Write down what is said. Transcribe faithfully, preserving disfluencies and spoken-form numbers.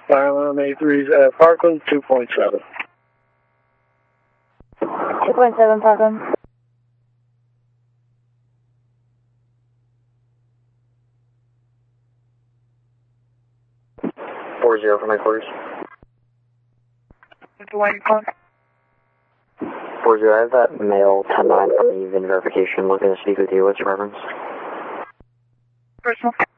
Diamond A three's at Parkland, two point seven. two point seven Parkland. four zero for my quarters. Why are you calling? four zero, I have that male ten nine from the V I N verification looking to speak with you. What's your preference? Personal.